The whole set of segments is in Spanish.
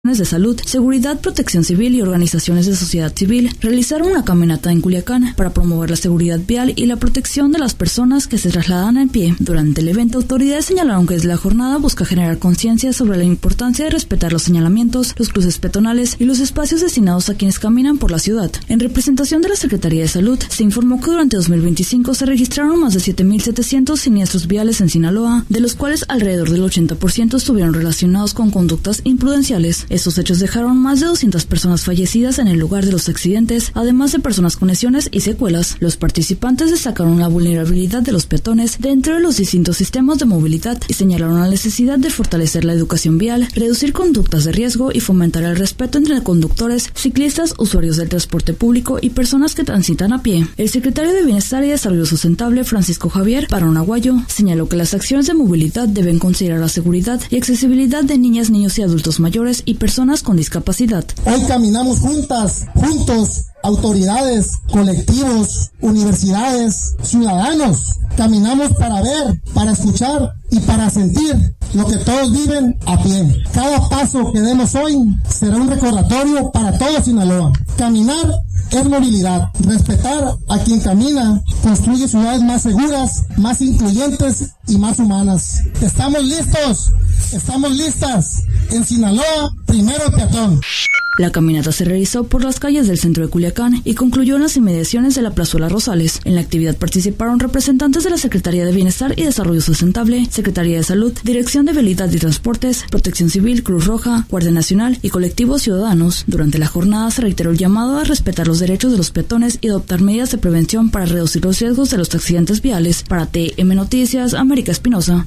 de salud, seguridad, protección civil y organizaciones de sociedad civil realizaron una caminata en Culiacán para promover la seguridad vial y la protección de las personas que se trasladan a pie. Durante el evento, autoridades señalaron que la jornada busca generar conciencia sobre la importancia de respetar los señalamientos, los cruces peatonales y los espacios destinados a quienes caminan por la ciudad. En representación de la Secretaría de Salud, se informó que durante 2025 se registraron más de 7,700 siniestros viales en Sinaloa, de los cuales alrededor del 80% estuvieron relacionados con conductas imprudenciales. Estos hechos dejaron más de 200 personas fallecidas en el lugar de los accidentes, además de personas con lesiones y secuelas. Los participantes destacaron la vulnerabilidad de los peatones dentro de los distintos sistemas de movilidad y señalaron la necesidad de fortalecer la educación vial, reducir conductas de riesgo y fomentar el respeto entre conductores, ciclistas, usuarios del transporte público y personas que transitan a pie. El secretario de Bienestar y Desarrollo Sustentable, Francisco Javier Barón Aguayo, señaló que las acciones de movilidad deben considerar la seguridad y accesibilidad de niñas, niños y adultos mayores y personas con discapacidad. Hoy caminamos juntos, autoridades, colectivos, universidades, ciudadanos. Caminamos para ver, para escuchar y para sentir lo que todos viven a pie. Cada paso que demos hoy será un recordatorio para todo Sinaloa. Caminar es movilidad. Respetar a quien camina construye ciudades más seguras, más incluyentes y más humanas. ¿Estamos listos? ¿Estamos listas? En Sinaloa, primero el peatón. La caminata se realizó por las calles del centro de Culiacán y concluyó en las inmediaciones de la Plazuela Rosales. En la actividad participaron representantes de la Secretaría de Bienestar y Desarrollo Sustentable, Secretaría de Salud, Dirección de Vialidad y Transportes, Protección Civil, Cruz Roja, Guardia Nacional y colectivos ciudadanos. Durante la jornada se reiteró el llamado a respetar los derechos de los peatones y adoptar medidas de prevención para reducir los riesgos de los accidentes viales. Para TM Noticias, América Espinosa.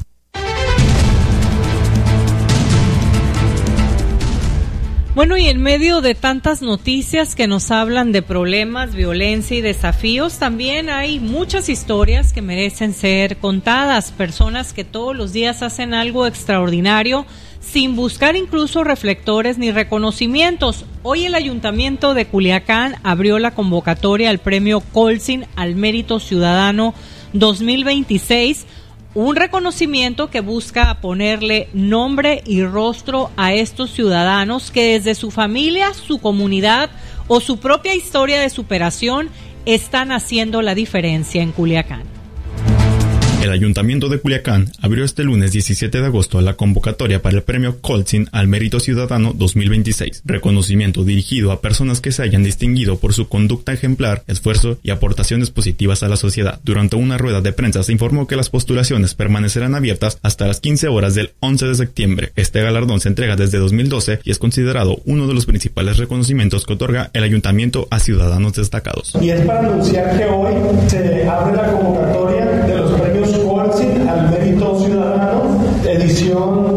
Bueno, y en medio de tantas noticias que nos hablan de problemas, violencia y desafíos, también hay muchas historias que merecen ser contadas, personas que todos los días hacen algo extraordinario sin buscar incluso reflectores ni reconocimientos. Hoy el Ayuntamiento de Culiacán abrió la convocatoria al Premio Colsin al Mérito Ciudadano 2026, un reconocimiento que busca ponerle nombre y rostro a estos ciudadanos que desde su familia, su comunidad o su propia historia de superación están haciendo la diferencia en Culiacán. El Ayuntamiento de Culiacán abrió este lunes 17 de agosto la convocatoria para el Premio Colsin al Mérito Ciudadano 2026, reconocimiento dirigido a personas que se hayan distinguido por su conducta ejemplar, esfuerzo y aportaciones positivas a la sociedad. Durante una rueda de prensa se informó que las postulaciones permanecerán abiertas hasta las 15 horas del 11 de septiembre. Este galardón se entrega desde 2012 y es considerado uno de los principales reconocimientos que otorga el Ayuntamiento a ciudadanos destacados. Y es para anunciar que hoy se abre la convocatoria de los premios Colsin al Mérito Ciudadano, edición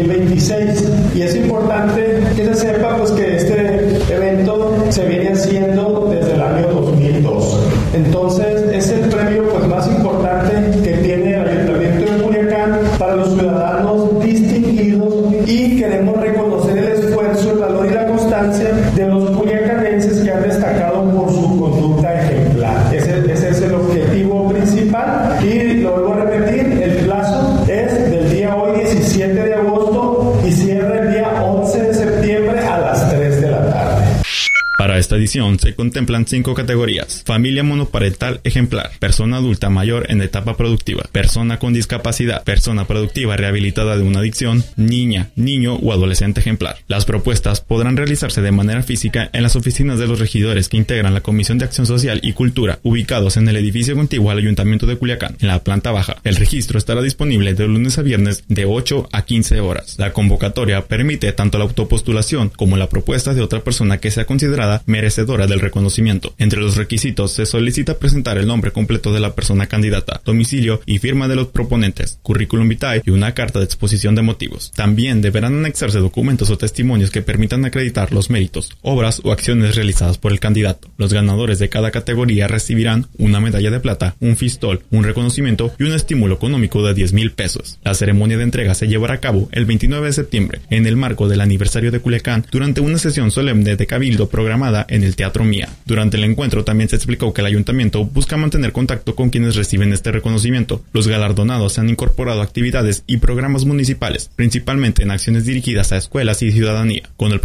2026. Y es importante que se sepa pues que este evento se viene haciendo desde el año 2002. Entonces es el premio pues más importante que tiene el Ayuntamiento de Culiacán para los ciudadanos distinguidos, y queremos reconocer el esfuerzo, el valor y la constancia de los culiacanenses que han destacado por su conducta ejemplar. Ese es el objetivo principal, y lo vuelvo a repetir, el plazo es del día hoy 17 de agosto y cierra el día 11 de septiembre a las 3 de la tarde. Para esta edición se contemplan 5 categorías: familia monoparental ejemplar, persona adulta mayor en etapa productiva, persona con discapacidad, persona productiva rehabilitada de una adicción, niña, niño o adolescente ejemplar. Las propuestas podrán realizarse de manera física en las oficinas de los regidores que integran la Comisión de Acción Social y Cultura, ubicados en el edificio contiguo al Ayuntamiento de Culiacán, en la planta baja. El registro estará disponible de lunes a viernes de 8 a 15 horas. La convocatoria permite tanto la autopostulación como la propuesta de otra persona que sea considerada merecedora del reconocimiento. Entre los requisitos se solicita presentar el nombre completo de la persona candidata, domicilio y firma de los proponentes, currículum vitae y una carta de exposición de motivos. También deberán anexarse documentos o testimonios que permitan acreditar los méritos, obras o acciones realizadas por el candidato. Los ganadores de cada categoría recibirán una medalla de plata, un fistol, un reconocimiento y un estímulo económico de 10,000 pesos. La ceremonia de entrega se llevará a cabo el 29 de septiembre en el marco del aniversario de Culiacán, durante una sesión solemne de cabildo programada en el Teatro Mía. Durante el encuentro también se explicó que el ayuntamiento busca mantener contacto con quienes reciben este reconocimiento. Los galardonados se han incorporado a actividades y programas municipales, principalmente en acciones dirigidas a escuelas y ciudadanía, con el